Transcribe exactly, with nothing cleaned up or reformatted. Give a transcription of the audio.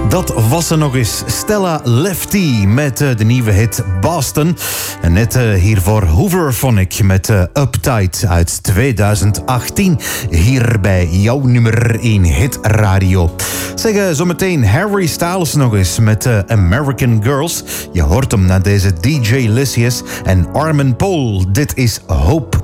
Dat was ze nog eens. Stella Lefty met uh, de nieuwe hit Boston. En net uh, hiervoor Hooverphonic met uh, Uptight uit tweeduizend achttien. Hier bij jouw nummer één hit radio. Zeg, uh, zometeen Harry Styles nog eens met uh, American Girls. Je hoort hem naar deze D J Lysius en Armin Paul. Dit is Hope.